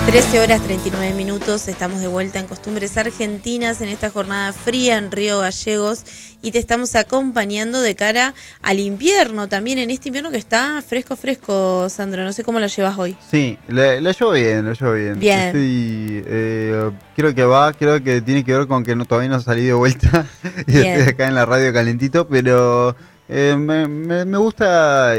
13:39, estamos de vuelta en Costumbres Argentinas en esta jornada fría en Río Gallegos y te estamos acompañando de cara al invierno, también en este invierno que está fresco, Sandro, no sé cómo lo llevas hoy. Sí, la llevo bien, Bien. Estoy, creo que tiene que ver con que todavía no salí de vuelta y Bien. estoy acá en la radio calentito, pero me gusta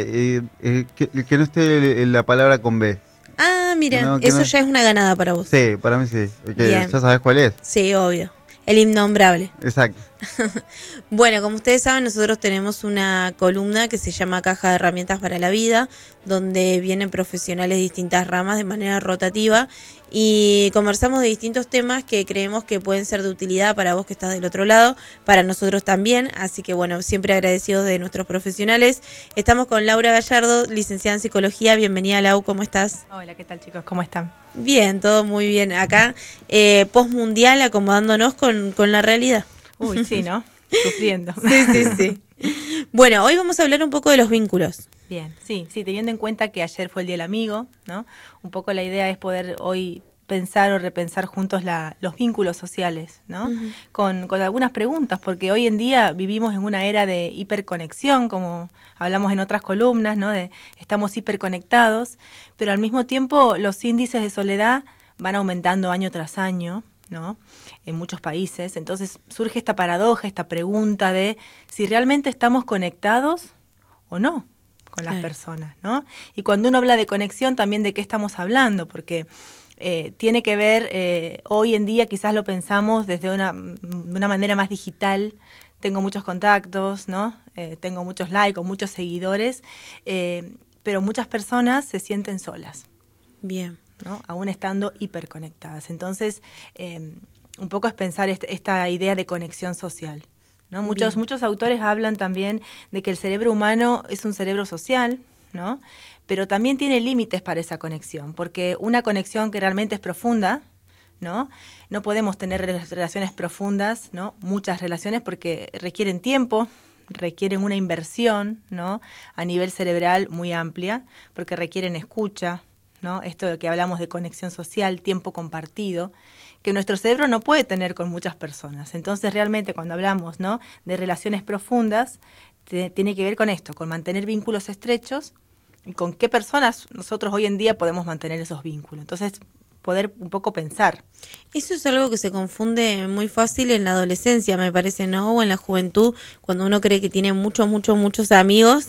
que no esté la palabra con B. Ah, mira, No, eso no. ya es una ganada para vos. Sí, para mí sí. Bien. ¿Ya sabes cuál es? Sí, obvio. El innombrable. Exacto. Bueno, como ustedes saben, nosotros tenemos una columna que se llama Caja de Herramientas para la Vida, donde vienen profesionales de distintas ramas de manera rotativa y conversamos de distintos temas que creemos que pueden ser de utilidad para vos que estás del otro lado, para nosotros también, así que bueno, siempre agradecidos de nuestros profesionales. Estamos con Laura Gallardo, licenciada en Psicología. Bienvenida, Lau, ¿cómo estás? Hola, ¿qué tal, chicos? ¿Cómo están? Bien, todo muy bien. Acá, postmundial, acomodándonos con la realidad. Uy, sí, ¿no? Sufriendo. Sí. Bueno, hoy vamos a hablar un poco de los vínculos. Bien, sí, teniendo en cuenta que ayer fue el Día del Amigo, ¿no? Un poco la idea es poder hoy pensar o repensar juntos los vínculos sociales, ¿no? Uh-huh. Con algunas preguntas, porque hoy en día vivimos en una era de hiperconexión, como hablamos en otras columnas, ¿no? Estamos hiperconectados, pero al mismo tiempo los índices de soledad van aumentando año tras año, ¿no? En muchos países. Entonces surge esta paradoja, esta pregunta de si realmente estamos conectados o no con las personas, ¿no? Y cuando uno habla de conexión, también de qué estamos hablando, porque tiene que ver, hoy en día quizás lo pensamos desde una manera más digital. Tengo muchos contactos, ¿no? Tengo muchos likes o muchos seguidores, pero muchas personas se sienten solas. Bien. ¿No? Aún estando hiperconectadas. Entonces, un poco es pensar esta idea de conexión social, ¿no? Muchos autores hablan también de que el cerebro humano es un cerebro social, ¿no? Pero también tiene límites para esa conexión, porque una conexión que realmente es profunda, ¿no? No podemos tener relaciones profundas, ¿no? Muchas relaciones, porque requieren tiempo, requieren una inversión, ¿no? A nivel cerebral muy amplia, porque requieren escucha, ¿no? Esto de que hablamos de conexión social, tiempo compartido, que nuestro cerebro no puede tener con muchas personas. Entonces, realmente, cuando hablamos, ¿no? de relaciones profundas, tiene que ver con esto, con mantener vínculos estrechos y con qué personas nosotros hoy en día podemos mantener esos vínculos. Entonces, poder un poco pensar. Eso es algo que se confunde muy fácil en la adolescencia, me parece, ¿no? O en la juventud, cuando uno cree que tiene muchos amigos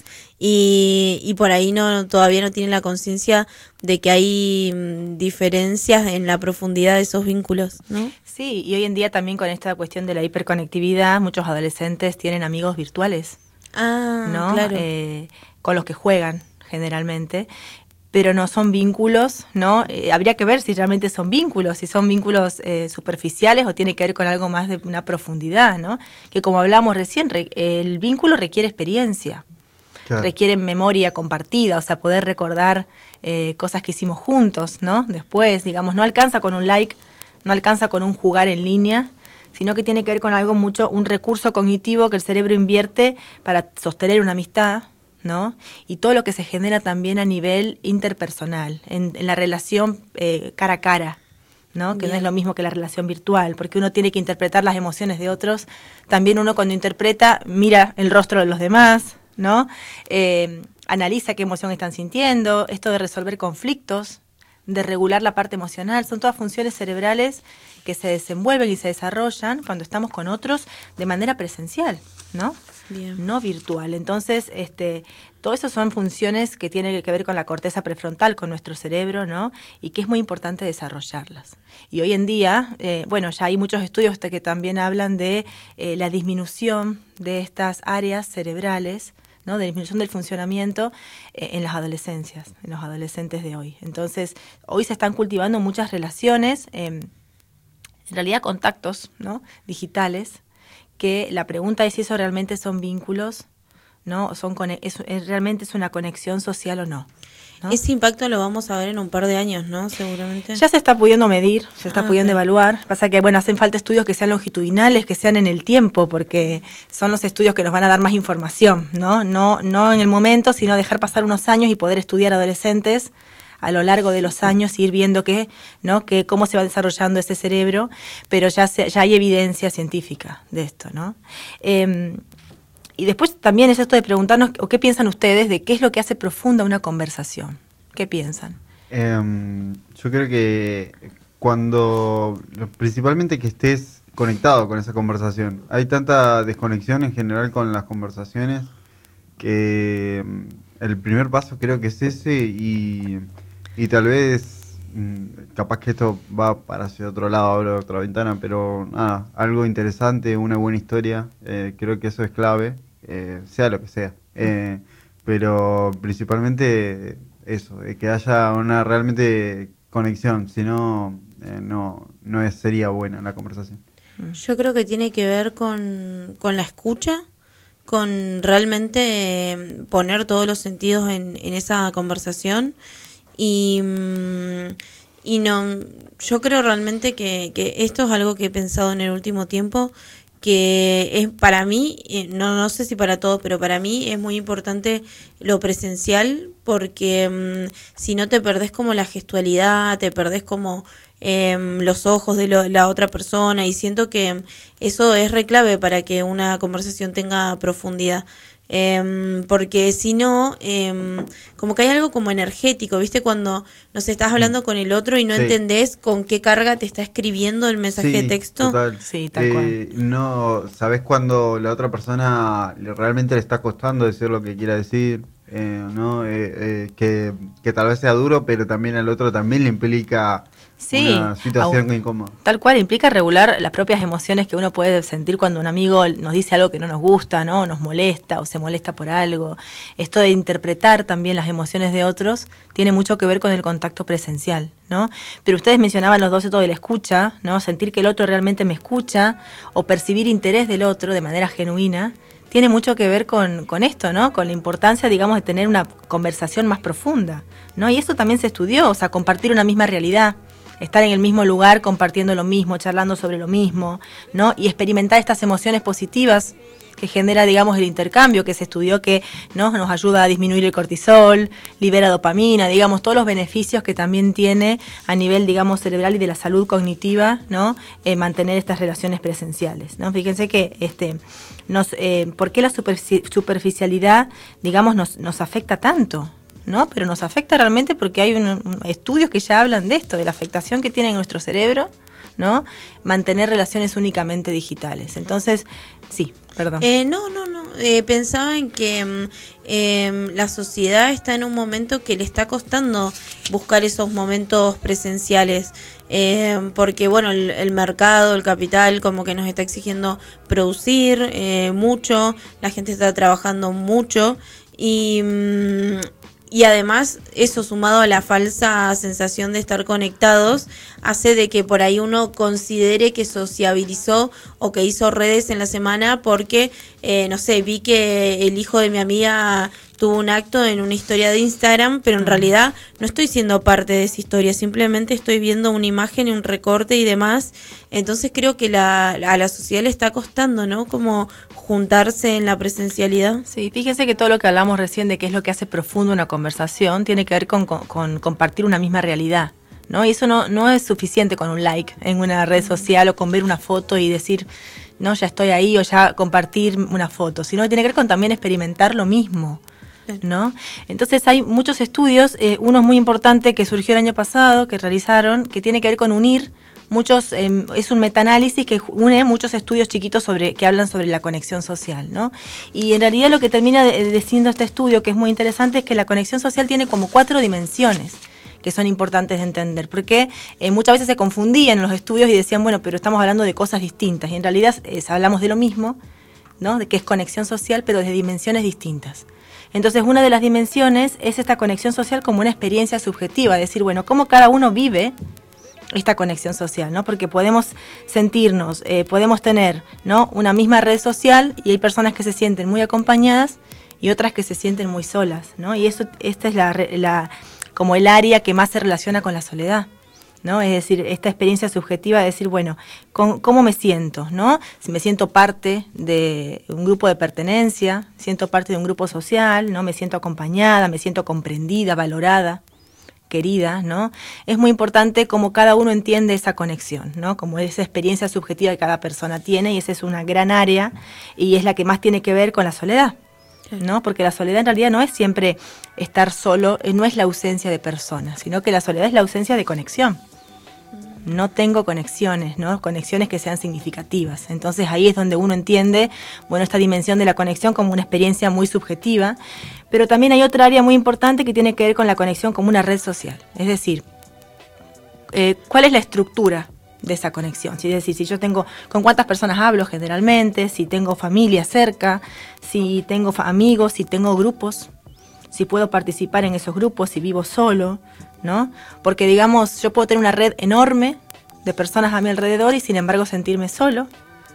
y por ahí todavía no tiene la conciencia de que hay diferencias en la profundidad de esos vínculos, ¿no? Sí, y hoy en día también con esta cuestión de la hiperconectividad, muchos adolescentes tienen amigos virtuales, ¿no? Claro. Con los que juegan generalmente, pero no son vínculos, ¿no? Habría que ver si realmente son vínculos, si son vínculos superficiales o tiene que ver con algo más de una profundidad, ¿no? Que como hablamos recién, el vínculo requiere experiencia, claro. Requiere memoria compartida, o sea, poder recordar cosas que hicimos juntos, ¿no? Después, digamos, no alcanza con un like, no alcanza con un jugar en línea, sino que tiene que ver con algo un recurso cognitivo que el cerebro invierte para sostener una amistad, ¿no? Y todo lo que se genera también a nivel interpersonal, en la relación cara a cara, ¿no? Que no es lo mismo que la relación virtual, porque uno tiene que interpretar las emociones de otros. También uno cuando interpreta mira el rostro de los demás, ¿no? Analiza qué emoción están sintiendo, esto de resolver conflictos, de regular la parte emocional, son todas funciones cerebrales que se desenvuelven y se desarrollan cuando estamos con otros de manera presencial, ¿no? Bien. No virtual. Entonces, todo eso son funciones que tienen que ver con la corteza prefrontal, con nuestro cerebro, ¿no? Y que es muy importante desarrollarlas. Y hoy en día, ya hay muchos estudios que también hablan de la disminución de estas áreas cerebrales, ¿no? De disminución del funcionamiento en las adolescencias, en los adolescentes de hoy. Entonces, hoy se están cultivando muchas relaciones, en realidad contactos, ¿no? digitales, que la pregunta es si eso realmente son vínculos, ¿no? Realmente es una conexión social o no, ¿no? Ese impacto lo vamos a ver en un par de años, ¿no? Seguramente. Ya se está pudiendo medir, se está pudiendo evaluar. Pasa que, hacen falta estudios que sean longitudinales, que sean en el tiempo, porque son los estudios que nos van a dar más información, ¿no? No en el momento, sino dejar pasar unos años y poder estudiar adolescentes a lo largo de los años, ir viendo ¿no? que cómo se va desarrollando ese cerebro, pero ya hay evidencia científica de esto, ¿no? Y después también es esto de preguntarnos, ¿o qué piensan ustedes de qué es lo que hace profunda una conversación? ¿Qué piensan? Yo creo que principalmente que estés conectado con esa conversación. Hay tanta desconexión en general con las conversaciones que el primer paso creo que es ese y tal vez, capaz que esto va para hacia otro lado, abro otra ventana, pero nada, algo interesante, una buena historia, creo que eso es clave, sea lo que sea. Pero principalmente eso, que haya una realmente conexión, si no, no sería buena la conversación. Yo creo que tiene que ver con la escucha, con realmente poner todos los sentidos en esa conversación y no, yo creo realmente que esto es algo que he pensado en el último tiempo, que es para mí, no sé si para todos, pero para mí es muy importante lo presencial, porque si no te perdés como la gestualidad, te perdés como los ojos de la otra persona, y siento que eso es re clave para que una conversación tenga profundidad. Porque si no, como que hay algo como energético, ¿viste? Cuando nos estás hablando con el otro y no entendés con qué carga te está escribiendo el mensaje de texto. Total. Sí, tal cual. No, sabés cuando la otra persona realmente le está costando decir lo que quiera decir, ¿no? Que tal vez sea duro, pero también al otro también le implica una situación incómoda. Tal cual, implica regular las propias emociones que uno puede sentir cuando un amigo nos dice algo que no nos gusta, ¿no? Nos molesta o se molesta por algo. Esto de interpretar también las emociones de otros tiene mucho que ver con el contacto presencial, ¿no? Pero ustedes mencionaban los dos esto de la escucha, ¿no? Sentir que el otro realmente me escucha o percibir interés del otro de manera genuina. Tiene mucho que ver con esto, ¿no? Con la importancia, digamos, de tener una conversación más profunda, ¿no? Y esto también se estudió, o sea, compartir una misma realidad, estar en el mismo lugar compartiendo lo mismo, charlando sobre lo mismo, ¿no? Y experimentar estas emociones positivas que genera, digamos, el intercambio, que se estudió que, ¿no? Nos ayuda a disminuir el cortisol, libera dopamina, digamos, todos los beneficios que también tiene a nivel, digamos, cerebral y de la salud cognitiva, ¿no? Mantener estas relaciones presenciales, ¿no? Fíjense que ¿por qué la superficialidad, digamos, nos afecta tanto? ¿No? Pero nos afecta realmente porque hay estudios que ya hablan de esto, de la afectación que tiene en nuestro cerebro, ¿no? Mantener relaciones únicamente digitales. Entonces, sí, perdón. No. Pensaba en que la sociedad está en un momento que le está costando buscar esos momentos presenciales. Porque bueno, el mercado, el capital como que nos está exigiendo producir mucho, la gente está trabajando mucho y además eso sumado a la falsa sensación de estar conectados hace de que por ahí uno considere que sociabilizó o que hizo redes en la semana porque, no sé, vi que el hijo de mi amiga tuvo un acto en una historia de Instagram, pero en realidad no estoy siendo parte de esa historia, simplemente estoy viendo una imagen y un recorte y demás. Entonces creo que a la sociedad le está costando, ¿no? Como juntarse en la presencialidad. Sí, fíjense que todo lo que hablamos recién de qué es lo que hace profundo una conversación tiene que ver con compartir una misma realidad, ¿no? Y eso no es suficiente con un like en una red social o con ver una foto y decir, no, ya estoy ahí, o ya compartir una foto, sino que tiene que ver con también experimentar lo mismo, ¿no? Entonces hay muchos estudios, uno muy importante que surgió el año pasado, que realizaron, que tiene que ver con unir muchos, es un metaanálisis que une muchos estudios chiquitos que hablan sobre la conexión social, ¿no? Y en realidad lo que termina diciendo este estudio, que es muy interesante, es que la conexión social tiene como 4 dimensiones que son importantes de entender, porque muchas veces se confundían en los estudios y decían, bueno, pero estamos hablando de cosas distintas, y en realidad hablamos de lo mismo, ¿no? De que es conexión social, pero de dimensiones distintas. Entonces, una de las dimensiones es esta conexión social como una experiencia subjetiva, es decir, bueno, cómo cada uno vive esta conexión social, ¿no? Porque podemos sentirnos, podemos tener, ¿no? Una misma red social y hay personas que se sienten muy acompañadas y otras que se sienten muy solas, ¿no? Y esta es como el área que más se relaciona con la soledad, ¿no? Es decir, esta experiencia subjetiva de decir, bueno, ¿cómo me siento, no? Si me siento parte de un grupo de pertenencia, siento parte de un grupo social, ¿no? Me siento acompañada, me siento comprendida, valorada, querida, ¿no? Es muy importante cómo cada uno entiende esa conexión, ¿no? Como esa experiencia subjetiva que cada persona tiene, y esa es una gran área y es la que más tiene que ver con la soledad, ¿no? Porque la soledad en realidad no es siempre estar solo, no es la ausencia de personas, sino que la soledad es la ausencia de conexión. No tengo conexiones, ¿no? Conexiones que sean significativas. Entonces ahí es donde uno entiende, bueno, esta dimensión de la conexión como una experiencia muy subjetiva, pero también hay otra área muy importante que tiene que ver con la conexión como una red social. Es decir, ¿cuál es la estructura de esa conexión? Es decir, si yo tengo, con cuántas personas hablo generalmente, si tengo familia cerca, si tengo amigos, si tengo grupos, si puedo participar en esos grupos, si vivo solo, ¿no? Porque digamos, yo puedo tener una red enorme de personas a mi alrededor y sin embargo sentirme solo,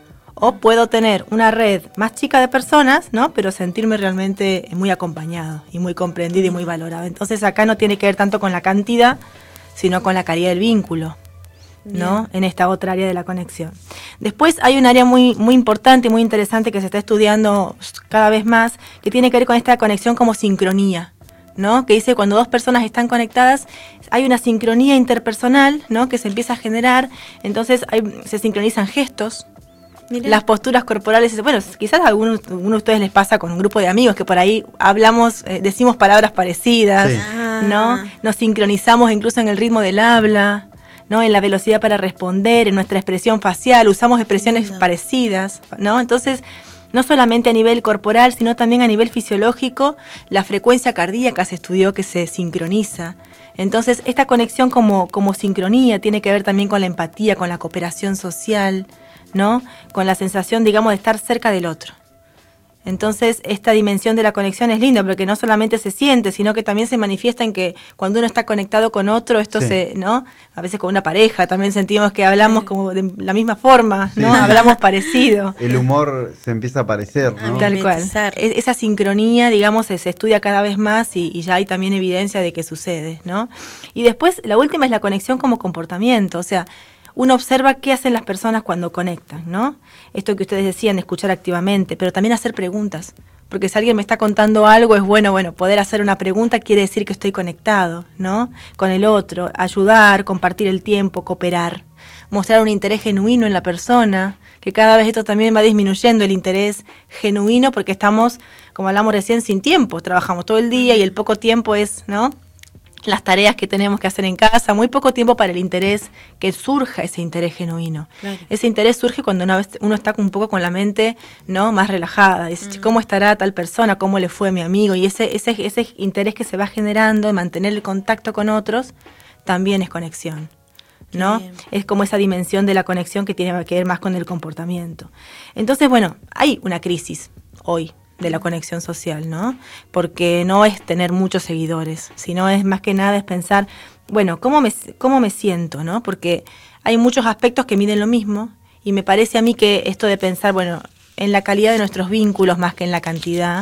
o puedo tener una red más chica de personas, ¿no? Pero sentirme realmente muy acompañado y muy comprendido y muy valorado. Entonces acá no tiene que ver tanto con la cantidad, sino con la calidad del vínculo, ¿no? Bien. En esta otra área de la conexión. Después hay un área muy importante y muy interesante que se está estudiando cada vez más, que tiene que ver con esta conexión como sincronía, ¿no? Que dice cuando dos personas están conectadas hay una sincronía interpersonal, ¿no? Que se empieza a generar, entonces se sincronizan gestos. Mirá. Las posturas corporales, bueno, quizás a alguno de ustedes les pasa con un grupo de amigos que por ahí hablamos, decimos palabras parecidas, sí. ¿No? Nos sincronizamos incluso en el ritmo del habla, ¿no? En la velocidad para responder, en nuestra expresión facial, usamos expresiones parecidas, ¿no? Entonces, no solamente a nivel corporal, sino también a nivel fisiológico, la frecuencia cardíaca se estudió que se sincroniza. Entonces, esta conexión como sincronía tiene que ver también con la empatía, con la cooperación social, ¿no? Con la sensación, digamos, de estar cerca del otro. Entonces, esta dimensión de la conexión es linda, porque no solamente se siente, sino que también se manifiesta en que cuando uno está conectado con otro, esto sí. ¿No? A veces con una pareja también sentimos que hablamos como de la misma forma, ¿no? Sí. Hablamos parecido. El humor se empieza a parecer, ¿no? Tal cual. Esa sincronía, digamos, se estudia cada vez más y ya hay también evidencia de que sucede, ¿no? Y después, la última es la conexión como comportamiento, o sea, uno observa qué hacen las personas cuando conectan, ¿no? Esto que ustedes decían, escuchar activamente, pero también hacer preguntas. Porque si alguien me está contando algo, es bueno, poder hacer una pregunta quiere decir que estoy conectado, ¿no? Con el otro, ayudar, compartir el tiempo, cooperar, mostrar un interés genuino en la persona, que cada vez esto también va disminuyendo el interés genuino porque estamos, como hablamos recién, sin tiempo. Trabajamos todo el día y el poco tiempo es, ¿no? Las tareas que tenemos que hacer en casa, muy poco tiempo para el interés, que surja ese interés genuino. Claro. Ese interés surge cuando uno está un poco con la mente, ¿no? Más relajada. Dice, ¿cómo estará tal persona? ¿Cómo le fue a mi amigo? Y ese interés que se va generando de mantener el contacto con otros, también es conexión, ¿no? Es como esa dimensión de la conexión que tiene que ver más con el comportamiento. Entonces, bueno, hay una crisis hoy de la conexión social, ¿no? Porque no es tener muchos seguidores, sino es más que nada es pensar, bueno, ¿cómo me siento, ¿no? Porque hay muchos aspectos que miden lo mismo y me parece a mí que esto de pensar, bueno, en la calidad de nuestros vínculos más que en la cantidad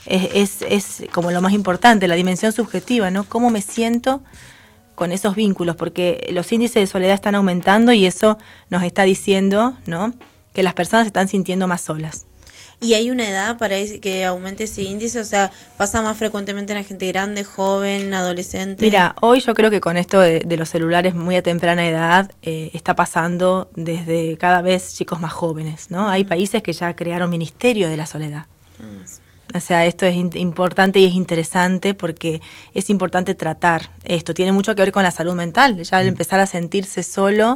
es como lo más importante, la dimensión subjetiva, ¿no? ¿Cómo me siento con esos vínculos? Porque los índices de soledad están aumentando y eso nos está diciendo, ¿no? Que las personas se están sintiendo más solas. ¿Y hay una edad para que aumente ese índice? O sea, ¿pasa más frecuentemente en la gente grande, joven, adolescente? Mira, hoy yo creo que con esto de los celulares muy a temprana edad está pasando desde cada vez chicos más jóvenes, ¿no? Hay países que ya crearon ministerio de la soledad. O sea, esto es importante y es interesante porque es importante tratar esto. Tiene mucho que ver con la salud mental. Ya al empezar a sentirse solo,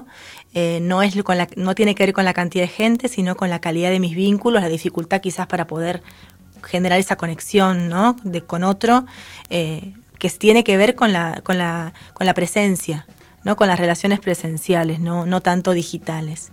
no tiene que ver con la cantidad de gente, sino con la calidad de mis vínculos, la dificultad quizás para poder generar esa conexión, ¿no? con otro, que tiene que ver con la presencia, ¿no? Con las relaciones presenciales, no tanto digitales.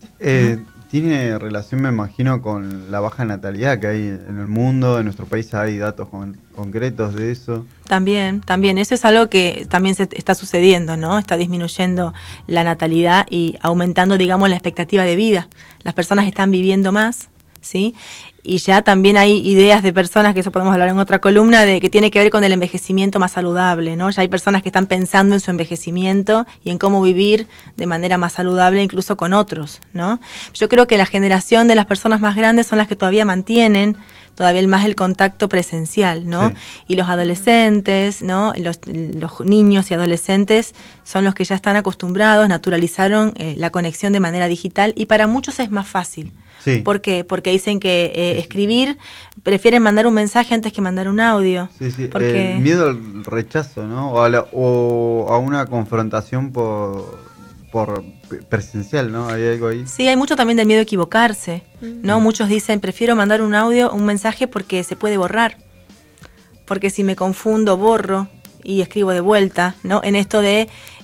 Tiene relación, me imagino, con la baja natalidad que hay en el mundo. En nuestro país hay datos concretos de eso. También, eso es algo que también se está sucediendo, ¿no? Está disminuyendo la natalidad y aumentando, digamos, la expectativa de vida. Las personas están viviendo más, ¿sí? Y ya también hay ideas de personas, que eso podemos hablar en otra columna, de que tiene que ver con el envejecimiento más saludable, ¿no? Ya hay personas que están pensando en su envejecimiento y en cómo vivir de manera más saludable, incluso con otros, ¿no? Yo creo que la generación de las personas más grandes son las que todavía mantienen todavía el contacto presencial, ¿no? Sí. Y los adolescentes, ¿no? Los niños y adolescentes son los que ya están acostumbrados, naturalizaron la conexión de manera digital, y para muchos es más fácil. Sí. ¿Por qué? Porque dicen que escribir, prefieren mandar un mensaje antes que mandar un audio. Sí, sí. Porque... El miedo al rechazo, ¿no? O a una confrontación por presencial, ¿no? Hay algo ahí. Sí, hay mucho también del miedo a equivocarse, ¿no? Muchos dicen, prefiero mandar un audio, un mensaje, porque se puede borrar. Porque si me confundo, borro y escribo de vuelta, ¿no? En esto de,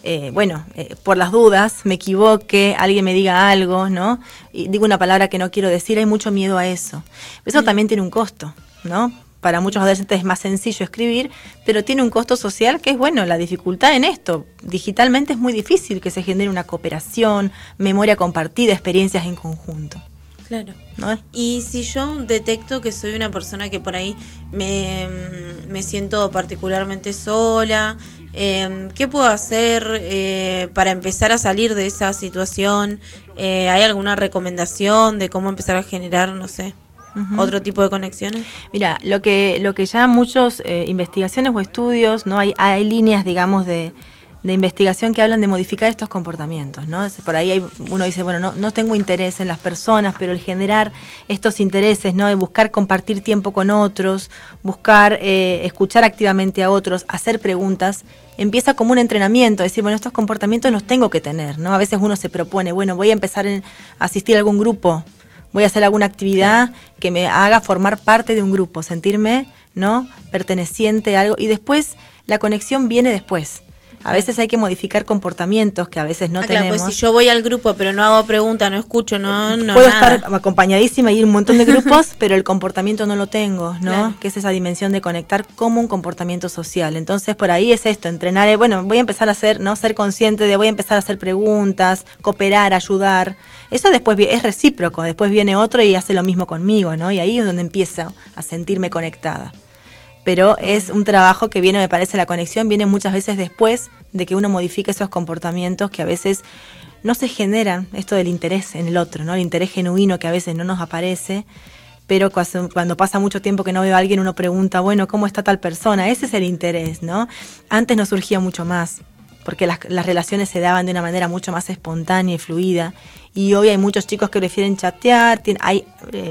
por las dudas, me equivoque, alguien me diga algo, ¿no? Y digo una palabra que no quiero decir, hay mucho miedo a eso. Eso también tiene un costo, ¿no? Para muchos adolescentes es más sencillo escribir, pero tiene un costo social que es, la dificultad en esto. Digitalmente es muy difícil que se genere una cooperación, memoria compartida, experiencias en conjunto. Claro. ¿No? Y si yo detecto que soy una persona que por ahí me siento particularmente sola, ¿qué puedo hacer para empezar a salir de esa situación? ¿Hay alguna recomendación de cómo empezar a generar, no sé, otro tipo de conexiones? Mira, lo que ya muchos investigaciones o estudios, ¿no? Hay líneas, digamos, de investigación que hablan de modificar estos comportamientos, ¿no? Por ahí uno dice, no tengo interés en las personas, pero el generar estos intereses, ¿no? De buscar compartir tiempo con otros, buscar escuchar activamente a otros, hacer preguntas, empieza como un entrenamiento, decir, estos comportamientos los tengo que tener, ¿no? A veces uno se propone, voy a empezar a asistir a algún grupo, voy a hacer alguna actividad que me haga formar parte de un grupo, sentirme, ¿no? Perteneciente a algo, y después la conexión viene después. A veces hay que modificar comportamientos que a veces no tenemos. Claro, pues si yo voy al grupo pero no hago preguntas, no escucho, no puedo nada. estar acompañadísima y ir a un montón de grupos, pero el comportamiento no lo tengo, ¿no? Claro. Que es esa dimensión de conectar como un comportamiento social. Entonces, por ahí es esto, entrenar, voy a empezar a hacer, ¿no? Ser consciente de voy a empezar a hacer preguntas, cooperar, ayudar. Eso después es recíproco, después viene otro y hace lo mismo conmigo, ¿no? Y ahí es donde empiezo a sentirme conectada. Pero es un trabajo que viene, me parece, la conexión viene muchas veces después de que uno modifique esos comportamientos que a veces no se generan, esto del interés en el otro, ¿no? El interés genuino que a veces no nos aparece, pero cuando pasa mucho tiempo que no veo a alguien, uno pregunta, ¿cómo está tal persona? Ese es el interés, ¿no? Antes nos surgía mucho más, porque las relaciones se daban de una manera mucho más espontánea y fluida, y hoy hay muchos chicos que prefieren chatear, hay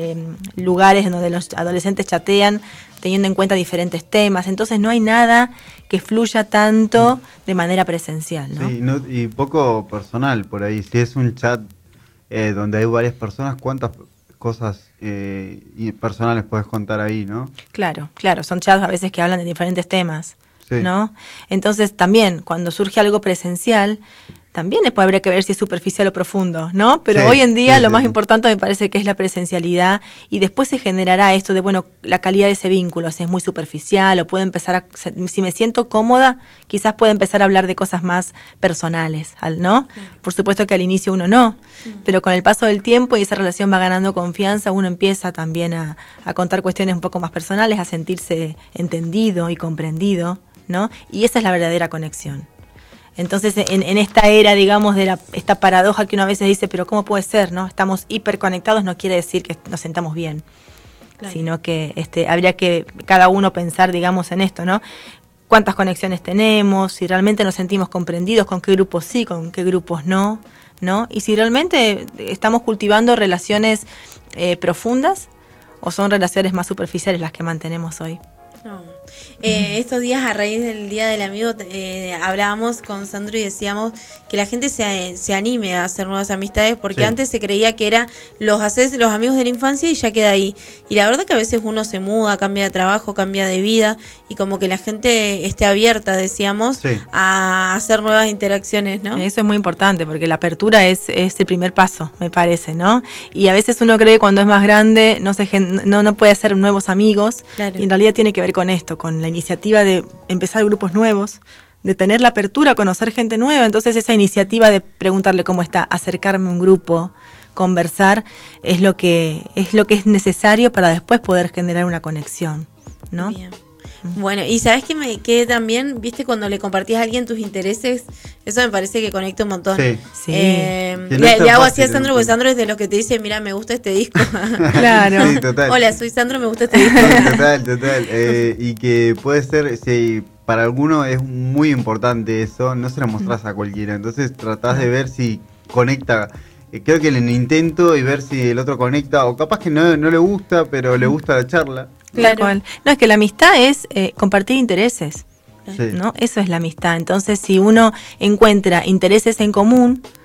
lugares donde los adolescentes chatean teniendo en cuenta diferentes temas, entonces no hay nada que fluya tanto de manera presencial, ¿no? Sí, y poco personal por ahí. Si es un chat donde hay varias personas, ¿cuántas cosas personales puedes contar ahí, no? Claro, son chats a veces que hablan de diferentes temas, sí, ¿no? Entonces también cuando surge algo presencial, también después habría que ver si es superficial o profundo, ¿no? Pero sí, hoy en día lo más sí. importante me parece que es la presencialidad, y después se generará esto de, la calidad de ese vínculo, si es muy superficial o puedo empezar si me siento cómoda, quizás pueda empezar a hablar de cosas más personales, ¿no? Por supuesto que al inicio uno no, pero con el paso del tiempo y esa relación va ganando confianza, uno empieza también a contar cuestiones un poco más personales, a sentirse entendido y comprendido, ¿no? Y esa es la verdadera conexión. Entonces, en esta era, digamos, de esta paradoja que uno a veces dice, pero ¿cómo puede ser, no? Estamos hiperconectados, no quiere decir que nos sentamos bien, claro, sino que habría que cada uno pensar, digamos, en esto, ¿no? ¿Cuántas conexiones tenemos? Si realmente nos sentimos comprendidos, con qué grupos sí, con qué grupos no, ¿no? Y si realmente estamos cultivando relaciones profundas o son relaciones más superficiales las que mantenemos hoy. No. Estos días, a raíz del Día del Amigo, hablábamos con Sandro y decíamos que la gente se anime a hacer nuevas amistades, porque sí, antes se creía que era los amigos de la infancia y ya queda ahí. Y la verdad que a veces uno se muda, cambia de trabajo, cambia de vida, y como que la gente esté abierta, decíamos, sí, a hacer nuevas interacciones, ¿no? Eso es muy importante, porque la apertura es el primer paso, me parece, ¿no? Y a veces uno cree que cuando es más grande no puede hacer nuevos amigos, claro, y en realidad tiene que ver con esto, con la iniciativa de empezar grupos nuevos, de tener la apertura a conocer gente nueva. Entonces esa iniciativa de preguntarle cómo está, acercarme a un grupo, conversar es lo que es necesario para después poder generar una conexión, ¿no? Bien. Bueno, y sabes que también, viste, cuando le compartías a alguien tus intereses, eso me parece que conecta un montón. Sí. Le hago así a Sandro, porque Sandro es de los que te dice, mira, me gusta este disco. Claro. Sí, total. Hola, soy Sandro, me gusta este disco. Total. Y que puede ser, si para alguno es muy importante eso, no se lo mostrás a cualquiera. Entonces tratás de ver si conecta. Creo que en el intento y ver si el otro conecta, o capaz que no le gusta, pero le gusta la charla. Claro. No, es que la amistad es compartir intereses, Sí. ¿no? Eso es la amistad. Entonces, si uno encuentra intereses en común,